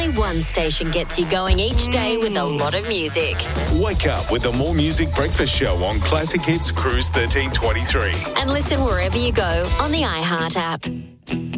only one station gets you going each day with a lot of music. Wake up with the More Music Breakfast Show on Classic Hits Cruise 1323. And listen wherever you go on the iHeart app.